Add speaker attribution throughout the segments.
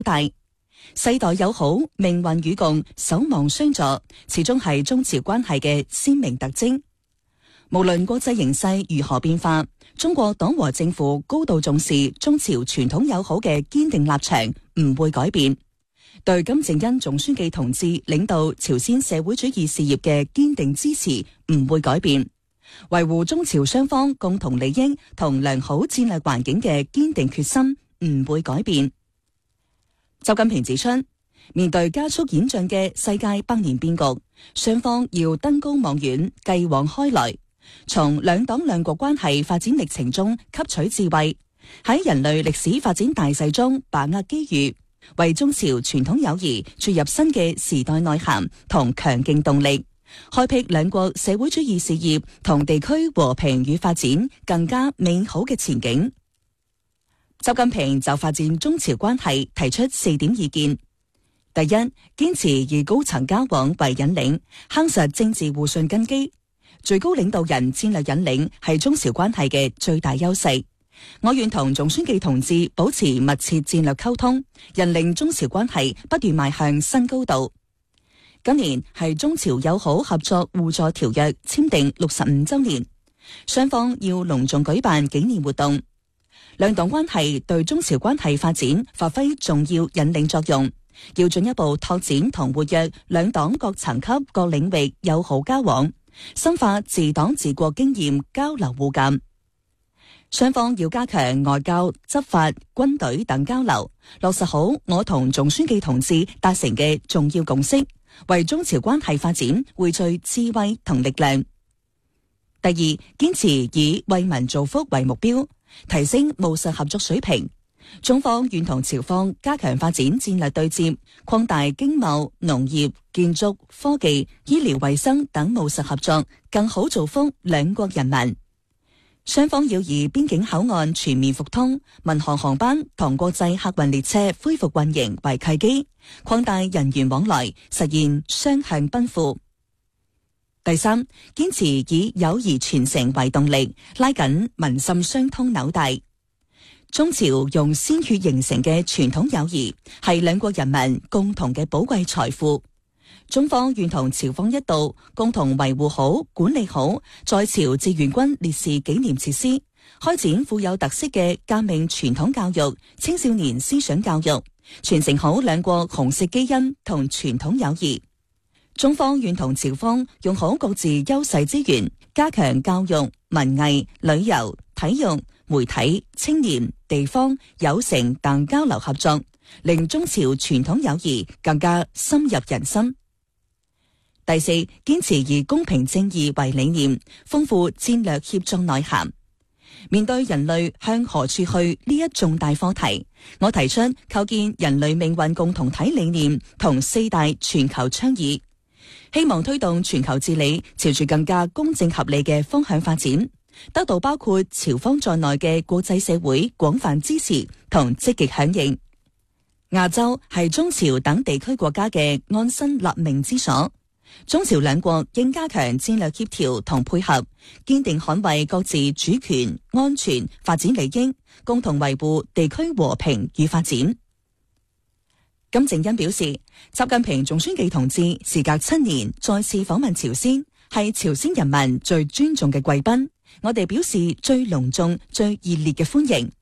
Speaker 1: 大。世代友好、命運與共、守望相助，始終係中朝關係嘅鮮明特徵。無論國際形勢如何變化，中國黨和政府高度重視中朝傳統友好嘅堅定立場唔會改變，對金正恩總書記同志領導朝鮮社會主義事業嘅堅定支持唔會改變，維護中朝雙方共同利益同良好戰略環境嘅堅定決心唔會改變。習近平指出，面對加速演進嘅世界百年變局，雙方要登高望遠，繼往開來，從兩黨兩國關係發展歷程中吸取智慧，喺人類歷史發展大勢中把握機遇，為中朝傳統友誼注入新嘅時代內涵同強勁動力，開闢兩國社會主義事業同地區和平與發展更加美好嘅前景。習近平就發展中朝關係提出4點意見：第一，堅持以高層交往為引領，夯實政治互信根基。最高領導人戰略引領係中朝關係嘅最大優勢。我願同總書記同志保持密切戰略溝通，引領中朝關係不斷邁向新高度。今年係中朝友好合作互助條約簽訂65週年，雙方要隆重舉辦紀念活動。兩黨關係對中朝關係發展發揮重要引領作用，要進一步拓展同活躍兩黨各層級各領域友好交往，深化治黨治國經驗交流互鑒。雙方要加強外交、執法、軍隊等交流，落實好我同總書記同志達成嘅重要共識，為中朝關係發展匯聚智慧同力量。第二，堅持以為民造福為目標，提升務實合作水平。中方願同朝方加強發展戰略對接，擴大經貿、農業、建築、科技、醫療衛生等務實合作，更好造福兩國人民。雙方要以邊境口岸全面復通、民航航班同國際客運列車恢復運營為契機，擴大人員往來，實現雙向奔赴。第三，堅持以友誼傳承為動力，拉緊民心相通紐帶。中朝用鮮血形成嘅傳統友誼係兩國人民共同嘅寶貴財富。中方願同朝方一道，共同維護好、管理好在朝志願軍烈士紀念設施，開展富有特色嘅革命傳統教育、青少年思想教育，傳承好兩國紅色基因同傳統友誼。中方願同朝方用好各自優勢資源，加強教育、文藝、旅遊、體育、媒體、青年、地方、有城等交流合作，令中朝傳統友誼更加深入人心。第四，堅持以公平正義為理念，豐富戰略協作內涵。面對人類向何處去呢一重大課題，我提出構建人類命運共同體理念同4大全球倡議，希望推動全球治理朝住更加公正合理嘅方向發展，得到包括朝方在內嘅國際社會廣泛支持同積極響應。亞洲係中朝等地區國家嘅安身立命之所，中朝兩國應加強戰略協調同配合，堅定捍衛各自主權、安全、發展利益，共同維護地區和平與發展。金正恩表示，習近平總書記同志時隔7年再次訪問朝鮮，係朝鮮人民最尊重嘅貴賓，我哋表示最隆重、最熱烈嘅歡迎。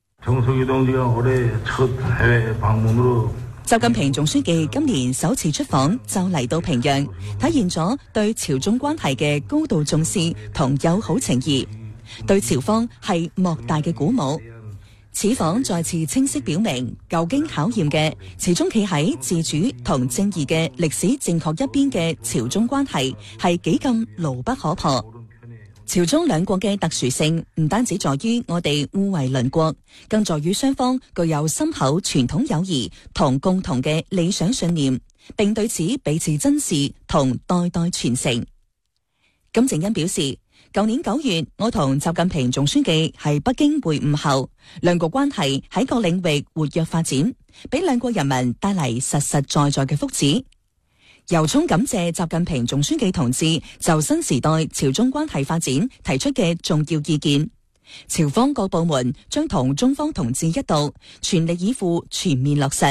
Speaker 1: 習近平總書記今年首次出訪就嚟到平壤，體現咗對朝中關係嘅高度重視同友好情誼，對朝方係莫大嘅鼓舞。此訪再次清晰表明，久經考驗嘅始終企喺自主同正義嘅歷史正確一邊嘅朝中關係係幾咁牢不可破。朝中兩國嘅特殊性唔單止在於我哋互為鄰國，更在於雙方具有深厚傳統友誼同共同嘅理想信念，並對此彼此珍視同代代傳承。金正恩表示，舊年9月，我同習近平總書記喺北京會晤後，兩國關係喺各領域活躍發展，俾兩國人民帶嚟實實在在嘅福祉。由衷感謝習近平總書記同志就新時代朝中關係發展提出嘅重要意見，朝方各部門將同中方同志一道，全力以赴全面落實，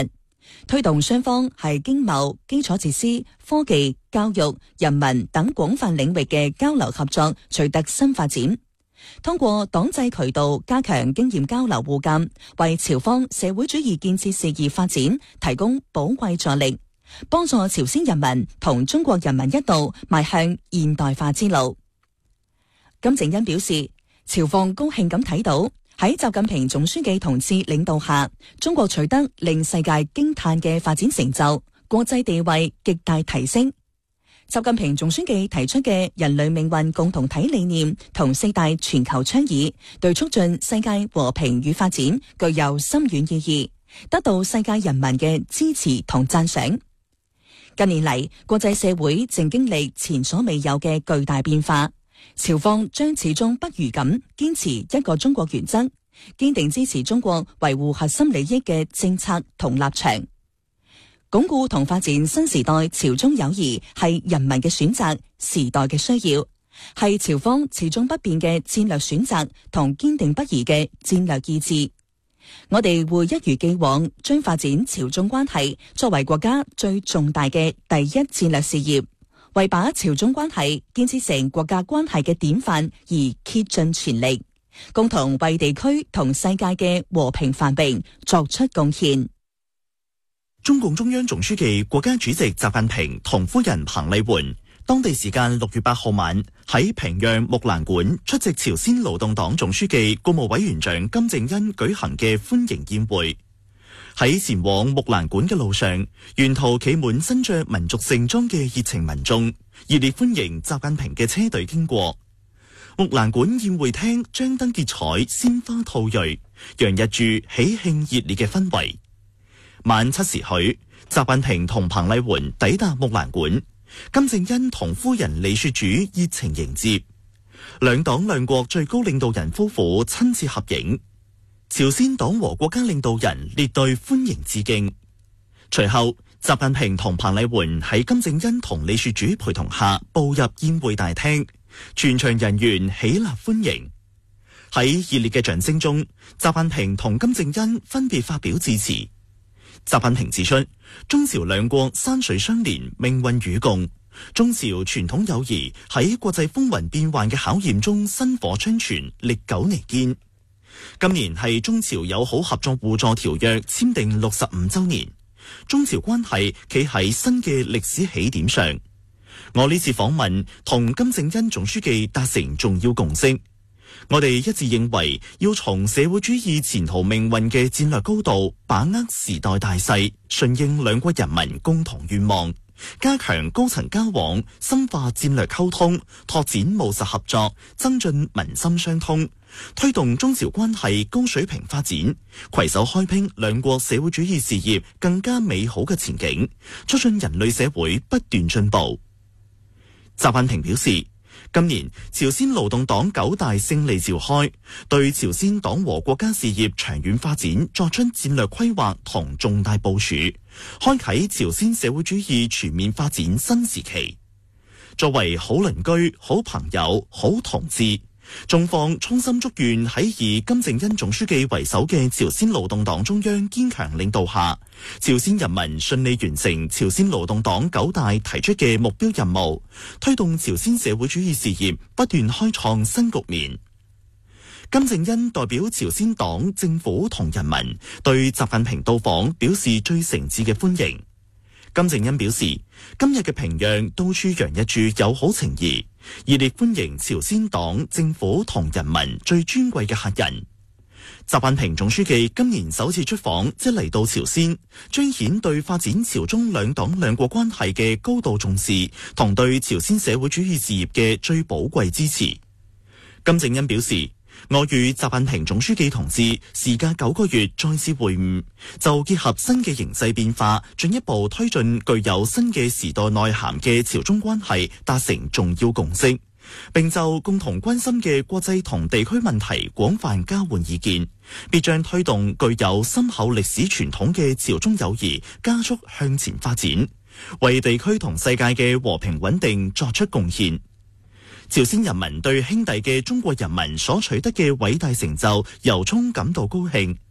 Speaker 1: 推動雙方喺經貿、基礎設施、科技、教育、人民等廣泛領域嘅交流合作取得新發展。通過黨際渠道加強經驗交流互鑒，為朝方社會主義建設事業發展提供寶貴助力，幫助朝鮮人民同中國人民一道邁向現代化之路。金正恩表示，朝方高興咁睇到喺習近平總書記同志領導下，中國取得令世界驚嘆嘅發展成就，國際地位極大提升。習近平總書記提出嘅人類命運共同體理念同4大全球倡議，對促進世界和平與發展具有深遠意義，得到世界人民嘅支持同讚賞。近年嚟，國際社會正經歷前所未有嘅巨大變化，朝方將始終不渝咁堅持一個中國原則，堅定支持中國維護核心利益嘅政策同立場。鞏固同發展新時代朝中友誼係人民嘅選擇，時代嘅需要，係朝方始終不變嘅戰略選擇同堅定不移嘅戰略意志。我哋會一如既往將發展朝中關係作為國家最重大嘅第一戰略事業，為把朝中關係建設成國家關係嘅典範而竭盡全力，共同為地區同世界嘅和平繁榮作出貢獻。
Speaker 2: 中共中央總書記、國家主席習近平同夫人彭麗媛當地時間6月8號晚喺平壤木蘭館出席朝鮮勞動黨總書記、國務委員長金正恩舉行嘅歡迎宴會。喺前往木蘭館嘅路上，沿途企滿身着民族盛裝嘅熱情民眾，熱烈歡迎習近平嘅車隊經過。木蘭館宴會廳張燈結彩，鮮花吐蕊，洋溢住喜慶熱烈嘅氛圍。晚7時許，習近平同彭麗媛抵達木蘭館，金正恩同夫人李雪主熱情迎接，兩黨兩國最高領導人夫婦親自合影，朝鮮黨和國家領導人列隊歡迎致敬。隨後，習近平同彭麗媛喺金正恩同李雪主陪同下步入宴會大廳，全場人員起立歡迎。喺熱烈嘅掌聲中，習近平同金正恩分別發表致辭。習近平指出，中朝兩國山水相連，命運與共，中朝傳統友誼喺國際風雲變幻嘅考驗中薪火相傳，歷久彌堅。今年係中朝友好合作互助條約簽訂65週年，中朝關係企喺新嘅歷史起點上。我呢次訪問同金正恩總書記達成重要共識。我哋一致認為，要從社會主義前途命運嘅戰略高度，把握時代大勢，順應兩國人民共同願望，加強高層交往，深化戰略溝通，拓展務實合作，增進民心相通，推動中朝關係高水平發展，攜手開闢兩國社會主義事業更加美好嘅前景，促進人類社會不斷進步。習近平表示，今年朝鮮勞動黨9大勝利召開，對朝鮮黨和國家事業長遠發展作出戰略規劃同重大部署，開啟朝鮮社會主義全面發展新時期。作為好鄰居、好朋友、好同志，中方衷心祝願喺以金正恩總書記為首嘅朝鮮勞動黨中央堅強領導下，朝鮮人民順利完成朝鮮勞動黨9大提出嘅目標任務，推動朝鮮社會主義事業不斷開創新局面。金正恩代表朝鮮黨政府同人民對習近平到訪表示最誠摯嘅歡迎。金正恩表示，今日嘅平壤到處洋溢住友好情誼，熱烈歡迎朝鮮黨政府同人民最尊貴嘅客人。習近平總書記今年首次出訪，即嚟到朝鮮，彰顯對發展朝中兩黨兩國關係嘅高度重視，同對朝鮮社會主義事業嘅最寶貴支持。金正恩表示，我與習近平總書記同志時隔9個月再次會晤，就結合新嘅形勢變化，進一步推進具有新嘅時代內涵嘅朝中關係達成重要共識，並就共同關心嘅國際同地區問題廣泛交換意見，必將推動具有深厚歷史傳統嘅朝中友誼加速向前發展，為地區同世界嘅和平穩定作出貢獻。朝鮮人民對兄弟嘅中國人民所取得嘅偉大成就由衷感到高興，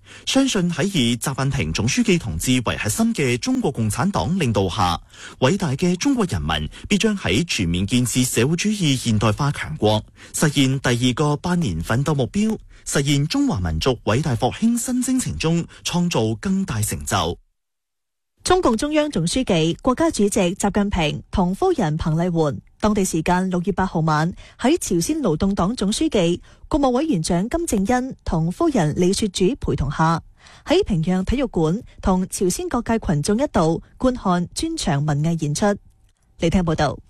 Speaker 2: 相信喺以習近平總書記同志為核心嘅中國共產黨領導下，偉大嘅中國人民必將喺全面建設社會主義現代化強國，實現第二個8年奮鬥目標，實現中華民族偉大復興新征程中創造更大成就。
Speaker 3: 中共中央總書記、國家主席習近平同夫人彭麗媛當地時間6月8號晚喺朝鮮勞動黨總書記、國務委員長金正恩同夫人李雪主陪同下，喺平壤體育館同朝鮮各界群眾一道觀看專場文藝演出。嚟聽報道。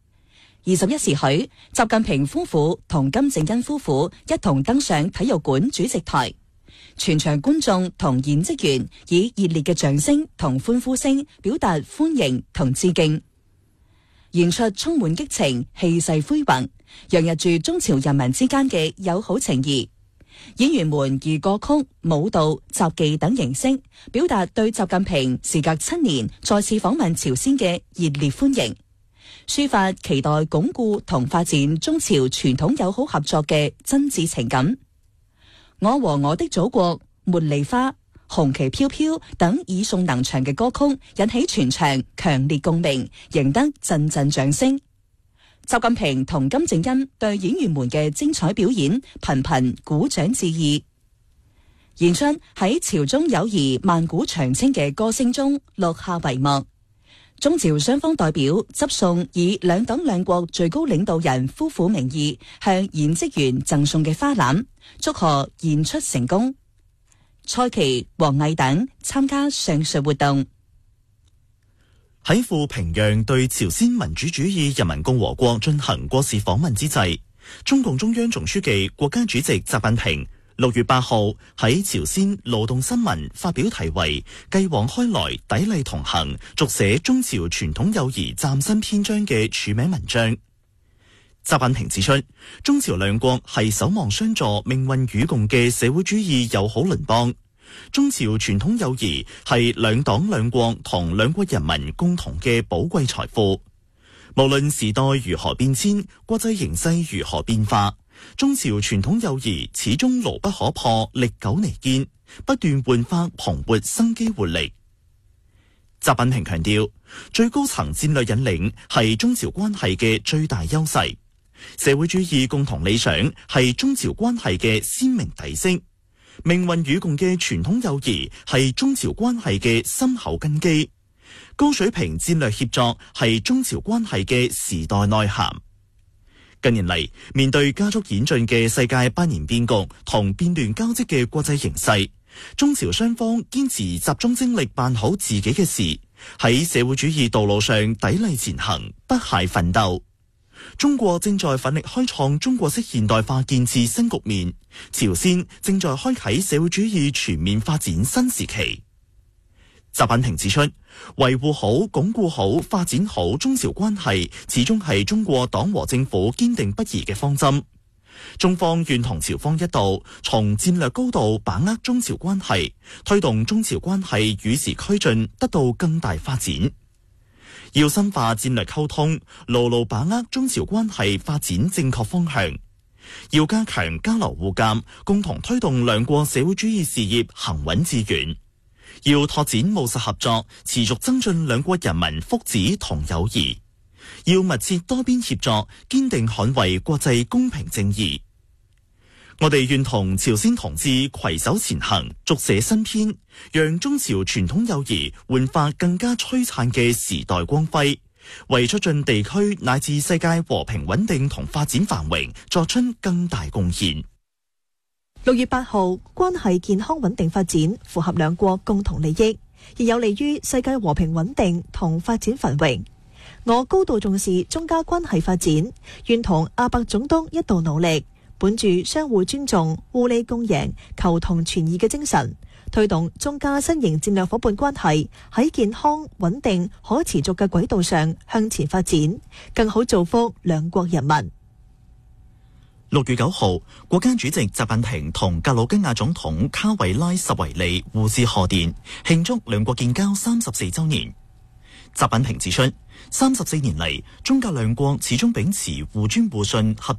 Speaker 1: 21時許，習近平夫婦同金正恩夫婦一同登上體育館主席台。全場觀眾同演職員以熱烈嘅掌聲同歡呼聲表達歡迎同致敬，演出充滿激情，氣勢恢宏，洋溢住中朝人民之間嘅友好情誼。演員們以歌曲、舞蹈、雜技等形式表達對習近平時隔7年再次訪問朝鮮嘅熱烈歡迎，抒發期待鞏固同發展中朝傳統友好合作嘅真摯情感。我和我的祖國、茉莉花、紅旗飄飄等耳熟能詳嘅歌曲引起全場強烈共鳴，贏得陣陣掌聲。習近平同金正恩對演員們嘅精彩表演頻頻鼓掌致意。演出喺朝中友誼萬古長青嘅歌聲中落下帷幕。中朝雙方代表執送以兩黨兩國最高領導人夫婦名義向演職員贈送嘅花籃，祝賀演出成功。蔡奇、王毅等參加上述活動。
Speaker 2: 喺赴平壤對朝鮮民主主義人民共和國進行國事訪問之際，中共中央總書記、國家主席習近平6月8號喺朝鮮勞動新聞發表題為繼往開來砥礪同行，續寫中朝傳統友誼嶄新篇章嘅署名文章。習近平指出，中朝兩國係守望相助、命運與共嘅社會主義友好鄰邦，中朝傳統友誼係兩黨兩國同兩國人民共同嘅寶貴財富。無論時代如何變遷，國際形勢如何變化，中朝傳統友誼始終牢不可破、歷久彌堅，不斷煥發蓬勃生機活力。習近平強調，最高層戰略引領係中朝關係嘅最大優勢，社會主義共同理想係中朝關係嘅鮮明底色，命運與共嘅傳統友誼係中朝關係嘅深厚根基，高水平戰略協作係中朝關係嘅時代內涵。近年嚟，面對加速演進嘅世界百年變局同變亂交織嘅國際形勢，中朝雙方堅持集中精力辦好自己嘅事，喺社會主義道路上砥礪前行，不懈奮鬥。中國正在奮力開創中國式現代化建設新局面，朝鮮正在開啟社會主義全面發展新時期。習近平指出，維護好、鞏固好、發展好中朝關係，始終係中國黨和政府堅定不移嘅方針。中方願同朝方一道，從戰略高度把握中朝關係，推動中朝關係與時俱進，得到更大發展。要深化戰略溝通，牢牢把握中朝關係發展正確方向。要加強交流互鑒，共同推動兩國社會主義事業行穩致遠。要拓展務實合作，持續增進兩國人民福祉同友誼。要密切多邊協作，堅定捍衛國際公平正義。我哋願同朝鮮同志攜手前行，續寫新篇，讓中朝傳統友誼煥發更加璀璨嘅時代光輝，為促進地區乃至世界和平穩定同發展繁榮作出更大貢獻。
Speaker 3: 6月8號，關係健康穩定發展，符合兩國共同利益，亦有利於世界和平穩定同發展繁榮。我高度重視中加關係發展，願同阿伯總督一道努力，本住相互尊重、互利共贏、求同存異嘅精神，推動中加新型戰略夥伴關係喺健康、穩定、可持續嘅軌道上向前發展，更好造福兩國人民。
Speaker 2: 6月9號，國家主席習近平同格魯吉亞總統卡維拉什維利互致賀電，慶祝兩國建交34週年。習近平指出，34年嚟，中格兩國始終秉持互尊互信、合